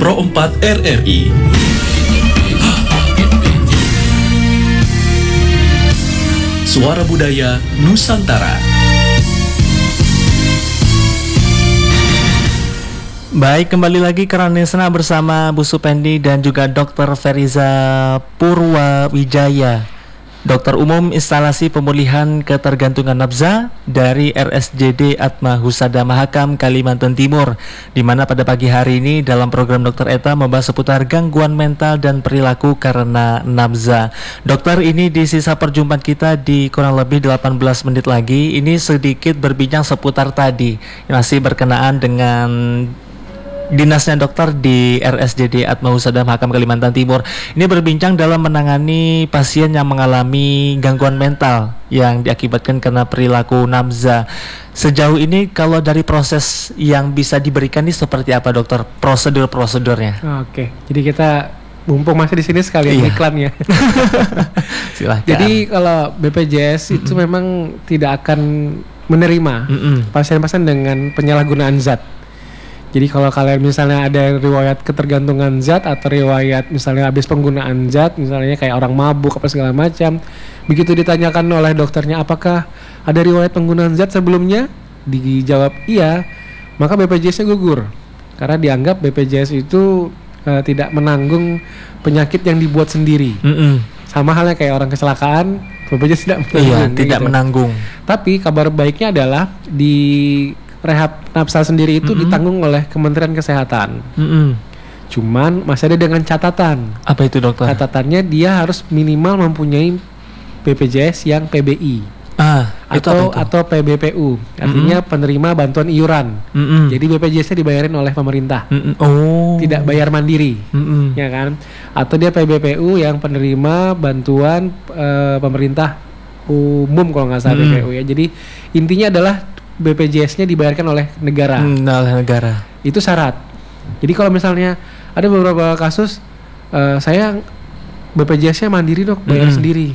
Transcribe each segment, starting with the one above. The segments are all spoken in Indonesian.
Pro 4 RRI. Suara Budaya Nusantara. Baik, kembali lagi ke Ranisna bersama Bu Supendi dan juga Dr. Feriza Purwawijaya, Dokter Umum Instalasi Pemulihan Ketergantungan Nafza dari RSJD Atma Husada Mahakam, Kalimantan Timur, di mana pada pagi hari ini dalam program Dokter Eta membahas seputar gangguan mental dan perilaku karena nafza. Dokter, ini di sisa perjumpaan kita di kurang lebih 18 menit lagi, ini sedikit berbincang seputar tadi, masih berkenaan dengan dinasnya dokter di RSJD Atma Husada Mahakam Kalimantan Timur. Ini berbincang dalam menangani pasien yang mengalami gangguan mental yang diakibatkan karena perilaku nafza. Sejauh ini kalau dari proses yang bisa diberikan ini seperti apa, dokter? Prosedur-prosedurnya? Oke, jadi kita mumpung masih di sini sekalian iklannya. Silahkan. Jadi kalau BPJS itu memang tidak akan menerima pasien-pasien dengan penyalahgunaan zat. Jadi kalau kalian misalnya ada riwayat ketergantungan zat atau riwayat misalnya habis penggunaan zat, misalnya kayak orang mabuk apa segala macam, begitu ditanyakan oleh dokternya apakah ada riwayat penggunaan zat sebelumnya, dijawab iya, maka BPJS-nya gugur. Karena dianggap BPJS itu tidak menanggung penyakit yang dibuat sendiri. Sama halnya kayak orang kecelakaan, BPJS tidak menanggung. Tidak menanggung. Tapi kabar baiknya adalah di rehab nafsa sendiri itu ditanggung oleh Kementerian Kesehatan. Cuman masih ada dengan catatan. Apa itu, dokter? Catatannya dia harus minimal mempunyai BPJS yang PBI atau PBPU, artinya penerima bantuan iuran. Jadi BPJS-nya dibayarin oleh pemerintah, tidak bayar mandiri, ya kan? Atau dia PBPU yang penerima bantuan pemerintah umum kalau nggak salah PBPU ya. Jadi intinya adalah BPJS-nya dibayarkan oleh negara. Oleh negara. Itu syarat. Jadi kalau misalnya ada beberapa kasus saya BPJS-nya mandiri dok, bayar sendiri.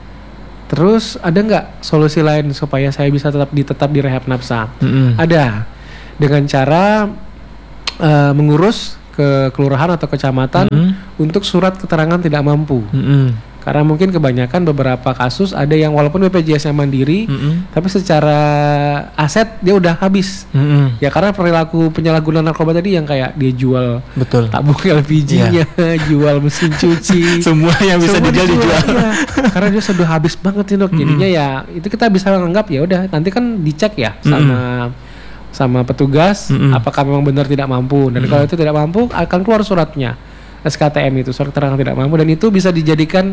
Terus ada nggak solusi lain supaya saya bisa tetap di rehab nafsa? Ada. Dengan cara mengurus ke kelurahan atau kecamatan untuk surat keterangan tidak mampu. Karena mungkin kebanyakan beberapa kasus ada yang walaupun BPJS-nya mandiri, tapi secara aset dia udah habis. Ya karena perilaku penyalahgunaan narkoba tadi yang kayak dia jual tabung LPG-nya, jual mesin cuci, semua yang bisa dijual. Ya. Karena dia sudah habis banget nih dok. Jadinya ya itu kita bisa menganggap ya udah nanti kan dicek ya sama petugas apakah memang benar tidak mampu, dan kalau itu tidak mampu akan keluar suratnya. SKTM itu surat keterangan tidak mampu, dan itu bisa dijadikan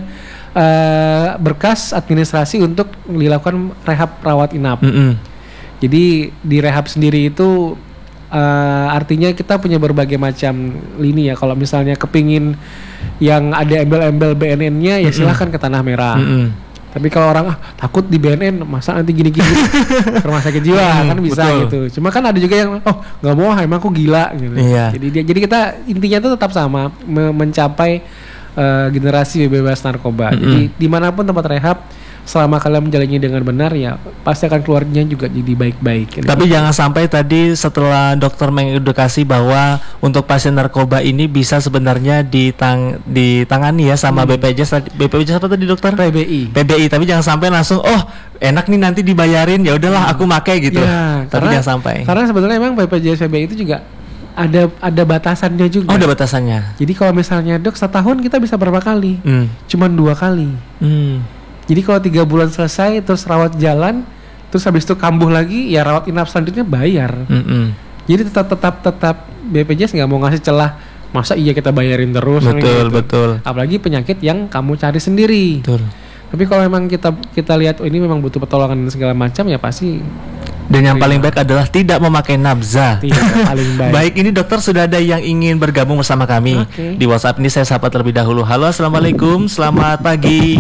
berkas administrasi untuk dilakukan rehab rawat inap. Jadi di rehab sendiri itu artinya kita punya berbagai macam lini ya. Kalau misalnya kepingin yang ada embel-embel BNN-nya ya silahkan ke Tanah Merah. Tapi kalau orang takut di BNN masa nanti gini-gini ke rumah sakit jiwa kan bisa gitu. Cuma kan ada juga yang nggak mau, emang aku gila gitu. Jadi kita intinya itu tetap sama, mencapai generasi bebas narkoba. Jadi dimanapun tempat rehab, selama kalian menjalani dengan benar ya pasti akan keluarnya juga jadi baik-baik gitu. Tapi jangan sampai tadi setelah dokter mengedukasi bahwa untuk pasien narkoba ini bisa sebenarnya ditangani ya sama BPJS apa tadi dokter? PBI. Tapi jangan sampai langsung enak nih nanti dibayarin ya udahlah aku make gitu. Ya, tapi jangan sampai. Karena sebetulnya memang BPJS PBI itu juga ada batasannya juga. Ada batasannya. Jadi kalau misalnya dok setahun kita bisa berapa kali? Cuman 2 kali. Jadi kalau 3 bulan selesai terus rawat jalan, terus habis itu kambuh lagi, ya rawat inap selanjutnya bayar. Jadi tetap BPJS nggak mau ngasih celah. Masa iya kita bayarin terus? Betul. Apalagi penyakit yang kamu cari sendiri. Betul. Tapi kalau memang kita lihat ini memang butuh pertolongan dan segala macam ya pasti. Dan yang paling baik adalah tidak memakai nafza. Paling baik. Baik, ini dokter sudah ada yang ingin bergabung bersama kami di WhatsApp ini. Saya sapa terlebih dahulu. Halo, assalamualaikum, selamat pagi.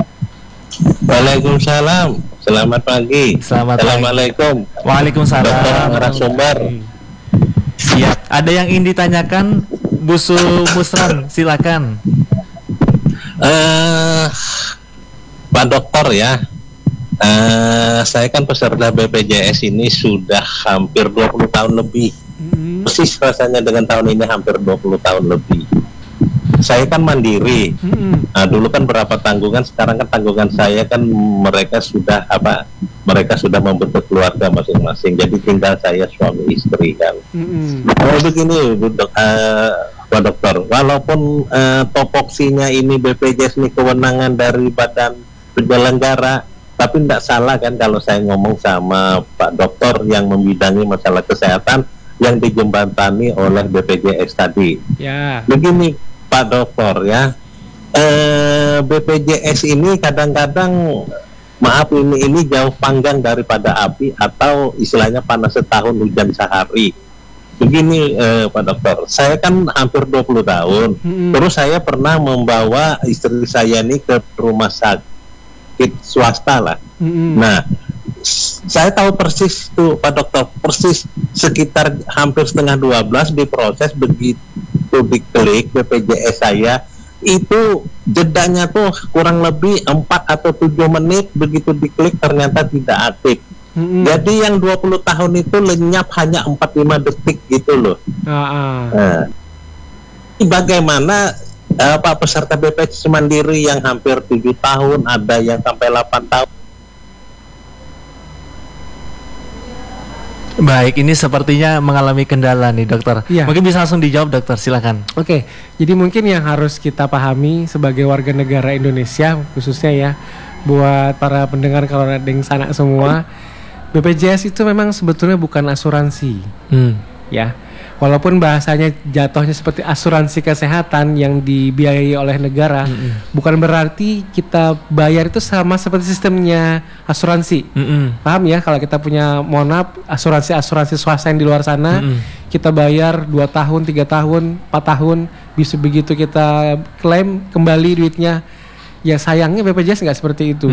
Waalaikumsalam. Selamat pagi. Assalamualaikum. Waalaikumsalam. Dokter narasumber. Siap. Ada yang ingin ditanyakan, Bu Musran, silakan. Pak Dokter ya. Saya kan peserta BPJS ini sudah hampir 20 tahun lebih. persis rasanya dengan tahun ini hampir 20 tahun lebih. Saya kan mandiri. Nah, dulu kan berapa tanggungan, sekarang kan tanggungan saya kan mereka sudah membentuk keluarga masing-masing. Jadi tinggal saya suami istri kan. Kalau begini, Pak Dokter, walaupun topoksinya ini BPJS ini kewenangan dari badan penyelenggara, tapi tidak salah kan kalau saya ngomong sama Pak Dokter yang membidangi masalah kesehatan yang dijembatani oleh BPJS tadi. Ya. Begini Pak Dokter ya, BPJS ini kadang-kadang maaf ini jauh panggang daripada api, atau istilahnya panas setahun hujan sehari. Begini Pak Dokter, saya kan hampir 20 tahun, terus saya pernah membawa istri saya ini ke rumah sakit swasta lah. Nah, saya tahu persis tuh Pak Dokter, persis sekitar hampir setengah 12 diproses, begitu diklik BPJS saya itu jedanya tuh kurang lebih 4 atau 7 menit, begitu diklik ternyata tidak aktif. Jadi yang 20 tahun itu lenyap hanya 4-5 detik gitu loh. Nah, bagaimana Pak peserta BPJS Mandiri yang hampir 7 tahun, ada yang sampai 8 tahun. Baik, ini sepertinya mengalami kendala nih dokter. Ya. Mungkin bisa langsung dijawab dokter, silakan. Oke, jadi mungkin yang harus kita pahami sebagai warga negara Indonesia khususnya ya, buat para pendengar kalau ada yang sana semua, BPJS itu memang sebetulnya bukan asuransi, ya. Walaupun bahasanya jatuhnya seperti asuransi kesehatan yang dibiayai oleh negara, bukan berarti kita bayar itu sama seperti sistemnya asuransi. Paham ya? Kalau kita punya, mohon maaf, asuransi swasta yang di luar sana, kita bayar 2 tahun, 3 tahun, 4 tahun, bisa begitu kita klaim kembali duitnya. Ya sayangnya BPJS nggak seperti itu.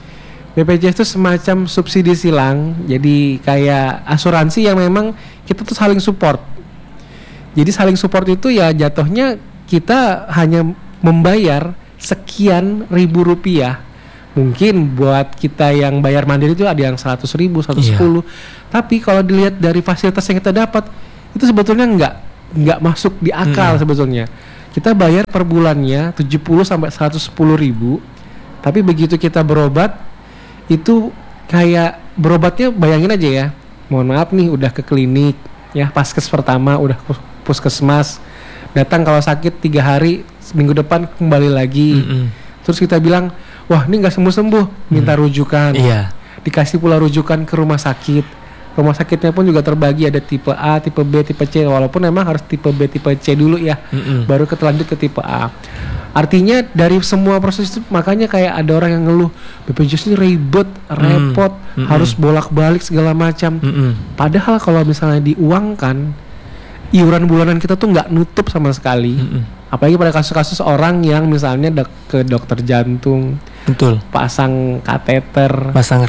BPJS itu semacam subsidi silang, jadi kayak asuransi yang memang kita tuh saling support. Jadi saling support itu ya jatuhnya kita hanya membayar sekian ribu rupiah. Mungkin buat kita yang bayar mandiri itu ada yang 100 ribu, 110. Tapi kalau dilihat dari fasilitas yang kita dapat, itu sebetulnya nggak masuk di akal sebetulnya. Kita bayar per bulannya 70 sampai 110 ribu. Tapi begitu kita berobat, itu kayak berobatnya bayangin aja ya. Mohon maaf nih, udah ke klinik ya, paskes pertama udah puskesmas, datang kalau sakit 3 hari, minggu depan kembali lagi. Terus kita bilang, wah ini nggak sembuh-sembuh, minta rujukan. Dikasih pula rujukan ke rumah sakit. Rumah sakitnya pun juga terbagi, ada tipe A, tipe B, tipe C. Walaupun memang harus tipe B, tipe C dulu ya, baru lanjut ke tipe A. Artinya dari semua proses itu, makanya kayak ada orang yang ngeluh, BPJS ini ribet, repot, harus bolak-balik segala macam. Padahal kalau misalnya diuangkan, iuran bulanan kita tuh nggak nutup sama sekali. Apalagi pada kasus-kasus orang yang misalnya ke dokter jantung, betul, pasang kateter, pasang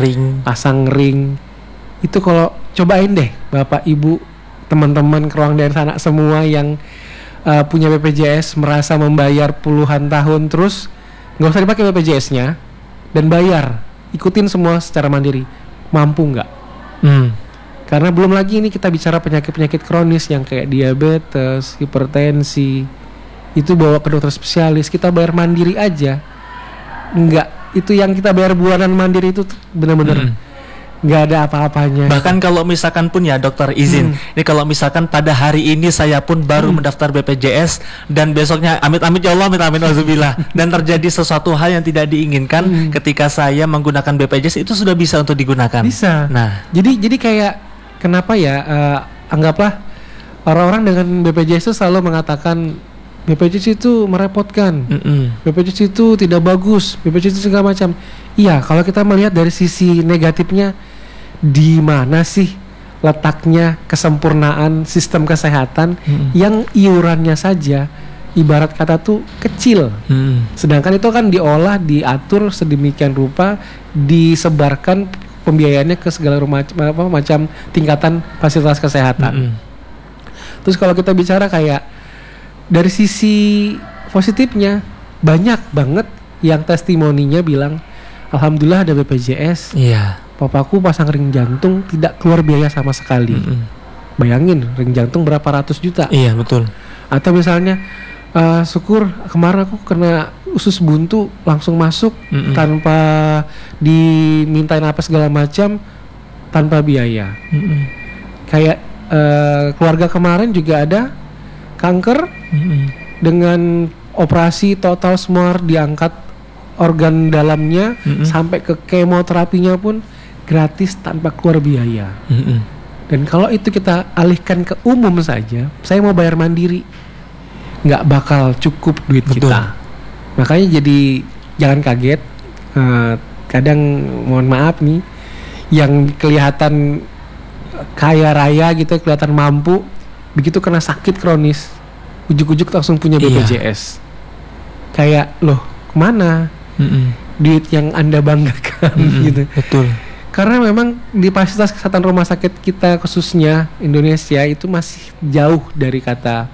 ring. Itu kalau cobain deh Bapak Ibu, teman-teman keruang dari sana semua yang punya BPJS, merasa membayar puluhan tahun terus, nggak usah dipakai BPJS-nya dan bayar, ikutin semua secara mandiri. Mampu nggak? Karena belum lagi ini kita bicara penyakit-penyakit kronis yang kayak diabetes, hipertensi, itu bawa ke dokter spesialis, kita bayar mandiri aja. Enggak, itu yang kita bayar bulanan mandiri itu benar-benar nggak ada apa-apanya. Bahkan kalau misalkan pun ya dokter izin, ini kalau misalkan pada hari ini saya pun baru mendaftar BPJS dan besoknya amit-amit ya Allah, amit-amit wazubillah, dan terjadi sesuatu hal yang tidak diinginkan ketika saya menggunakan BPJS, itu sudah bisa untuk digunakan. Bisa. Nah, jadi kayak kenapa ya anggaplah orang-orang dengan BPJS itu selalu mengatakan BPJS itu merepotkan, BPJS itu tidak bagus, BPJS itu segala macam. Iya, kalau kita melihat dari sisi negatifnya, di mana sih letaknya kesempurnaan sistem kesehatan yang iurannya saja ibarat kata tuh kecil, sedangkan itu kan diolah, diatur sedemikian rupa, disebarkan pembiayaannya ke segala macam tingkatan fasilitas kesehatan. Terus kalau kita bicara kayak dari sisi positifnya, banyak banget yang testimoninya bilang, alhamdulillah ada BPJS. Papaku pasang ring jantung, tidak keluar biaya sama sekali. Bayangin ring jantung berapa ratus juta. Iya, betul. Atau misalnya syukur kemarin aku kena usus buntu langsung masuk tanpa dimintain apa segala macam, tanpa biaya. Kayak keluarga kemarin juga ada kanker dengan operasi total semua diangkat organ dalamnya sampai ke kemoterapinya pun gratis tanpa keluar biaya. Dan kalau itu kita alihkan ke umum saja, saya mau bayar mandiri, nggak bakal cukup duit kita. Makanya jadi jangan kaget. Kadang mohon maaf nih, yang kelihatan kaya raya gitu, kelihatan mampu, begitu kena sakit kronis, ujuk-ujuk langsung punya BPJS. Kayak loh, kemana duit yang Anda banggakan gitu. Betul. Karena memang di fasilitas kesehatan rumah sakit kita khususnya Indonesia itu masih jauh dari kata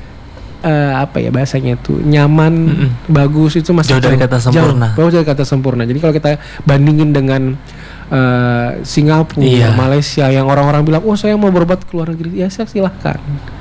bahasanya itu nyaman, bagus, itu masih jauh dari kata sempurna. Jauh dari kata sempurna. Jadi kalau kita bandingin dengan Singapura, Malaysia yang orang-orang bilang, oh saya mau berobat ke luar negeri, ya saya silahkan.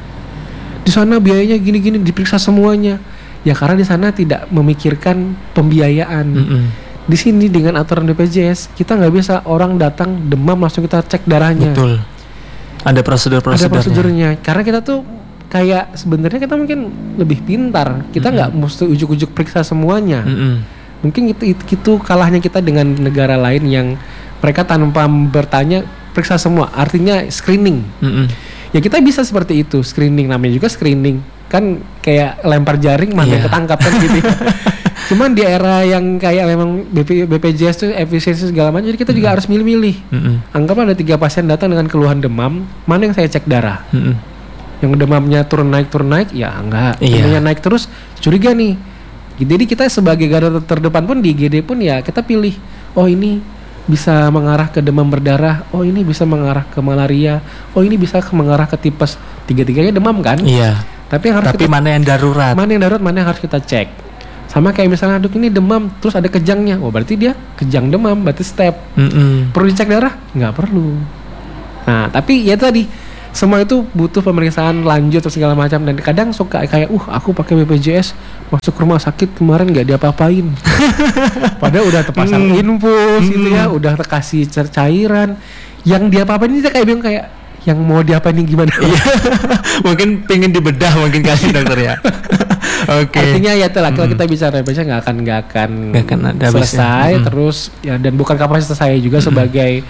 Di sana biayanya gini-gini, diperiksa semuanya. Ya karena di sana tidak memikirkan pembiayaan. Di sini dengan aturan BPJS kita nggak bisa orang datang demam langsung kita cek darahnya. Betul. Ada prosedurnya. Karena kita tuh kayak sebenarnya kita mungkin lebih pintar. Kita nggak mesti ujuk-ujuk periksa semuanya. Mungkin itu kalahnya kita dengan negara lain yang mereka tanpa bertanya periksa semua. Artinya screening. Ya kita bisa seperti itu, screening, namanya juga screening. Kan kayak lempar jaring mana yang ketangkap kan gitu. Cuman di era yang kayak memang BPJS tuh efisiensi segala macam, jadi kita juga harus milih-milih. Anggaplah ada 3 pasien datang dengan keluhan demam, mana yang saya cek darah? Yang demamnya turun naik, ya enggak. Demamnya naik terus, curiga nih. Jadi kita sebagai garda terdepan pun di IGD pun ya kita pilih. Oh ini bisa mengarah ke demam berdarah, oh ini bisa mengarah ke malaria, oh ini bisa mengarah ke tipes. 3-tiganya demam kan? Iya. Tapi mana yang darurat? Mana yang harus kita cek? Sama kayak misalnya ini demam terus ada kejangnya, oh berarti dia kejang demam, berarti step. Perlu dicek darah? Nggak perlu. Nah tapi ya tadi semua itu butuh pemeriksaan lanjut atau segala macam, dan kadang suka kayak aku pakai BPJS masuk rumah sakit kemarin nggak diapa-apain. Padahal udah terpasang infus gitu ya, udah terkasih cairan, yang diapa-apain itu kayak bingung, kayak yang mau diapain gimana? Mungkin pengen dibedah mungkin kasih dokter ya. Oke. Artinya ya itulah kalau kita bicara BPJS nggak akan selesai terus ya, dan bukan kapasitas saya juga sebagai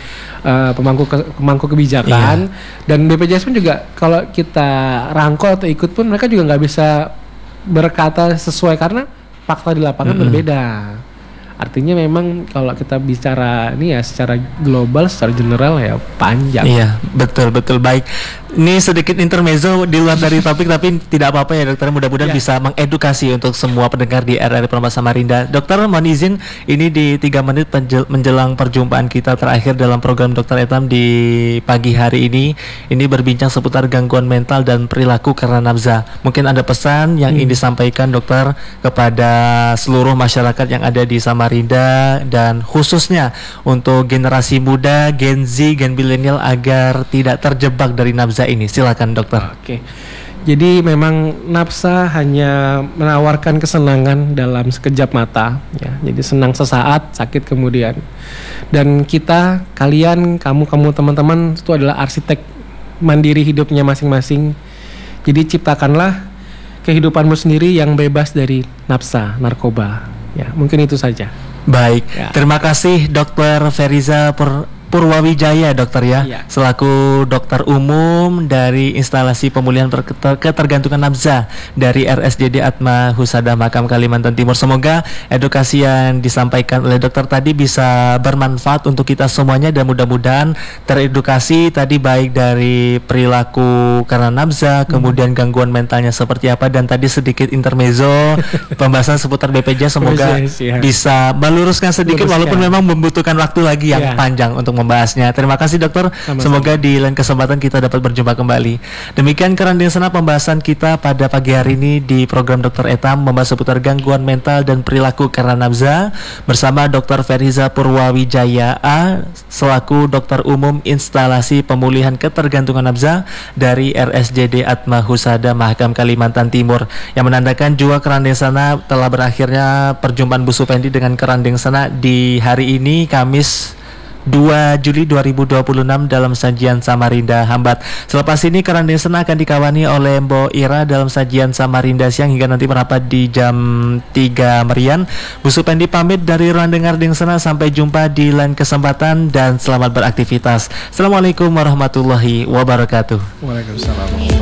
pemangku kebijakan. Dan BPJS pun juga kalau kita rangkul atau ikut pun mereka juga nggak bisa berkata sesuai karena fakta di lapangan berbeda. Artinya memang kalau kita bicara ini ya secara global, secara general ya panjang. Iya, betul baik. Ini sedikit intermezzo di luar dari topik tapi tidak apa-apa ya dokter. Mudah-mudahan bisa mengedukasi untuk semua pendengar di RRI Purba Samarinda. Dokter mohon izin ini di 3 menit menjelang perjumpaan kita terakhir dalam program Dokter Etam di pagi hari ini. Ini berbincang seputar gangguan mental dan perilaku karena nafza. Mungkin ada pesan yang ingin disampaikan dokter kepada seluruh masyarakat yang ada di Samarinda dan khususnya untuk generasi muda, Gen Z, Gen Milenial agar tidak terjebak dari nafza ini. Silakan dokter. Oke. Jadi memang nafsa hanya menawarkan kesenangan dalam sekejap mata ya. Jadi senang sesaat, sakit kemudian. Dan kita, kalian, kamu teman-teman itu adalah arsitek mandiri hidupnya masing-masing. Jadi ciptakanlah kehidupanmu sendiri yang bebas dari nafsa, narkoba. Ya, mungkin itu saja. Baik. Ya. Terima kasih Dr. Feriza Purwawijaya dokter ya, selaku dokter umum dari instalasi pemulihan ketergantungan nafza dari RSJD Atma Husada Makam Kalimantan Timur. Semoga edukasi yang disampaikan oleh dokter tadi bisa bermanfaat untuk kita semuanya dan mudah-mudahan teredukasi tadi baik dari perilaku karena nafza, kemudian gangguan mentalnya seperti apa, dan tadi sedikit intermezzo pembahasan seputar BPJS. Semoga bisa meluruskan sedikit walaupun memang membutuhkan waktu lagi yang panjang untuk membahasnya. Terima kasih dokter. Sama-sama. Semoga di lain kesempatan kita dapat berjumpa kembali. Demikian Kerandeng Sana pembahasan kita pada pagi hari ini di program Dokter Etam membahas seputar gangguan mental dan perilaku karena nafza bersama Dr. Feriza Purwawijaya A selaku dokter umum instalasi pemulihan ketergantungan nafza dari RSJD Atma Husada Mahakam Kalimantan Timur, yang menandakan juga Kerandeng Sana telah berakhirnya perjumpaan Bu Supendi dengan Kerandeng Sana di hari ini Kamis 2 Juli 2026 dalam sajian Samarinda Hambat. Selepas ini Kerandeng Sana akan dikawani oleh Mbok Ira dalam sajian Samarinda siang hingga nanti merapat di jam 3 merian. Bu Supendi pamit dari ruang dengar Deng Sana, sampai jumpa di lain kesempatan dan selamat beraktivitas. Assalamualaikum warahmatullahi wabarakatuh. Waalaikumsalam.